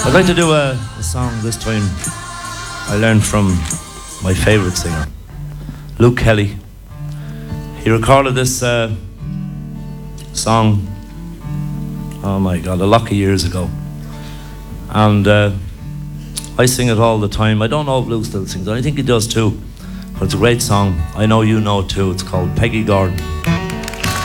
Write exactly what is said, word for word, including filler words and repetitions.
I'd like to do a, a song this time I learned from my favourite singer, Luke Kelly. He recorded this uh, song, oh my God, a lot of years ago. And uh, I sing it all the time. I don't know if Luke still sings it. I think he does too. But it's a great song. I know you know too. It's called Peggy Gordon.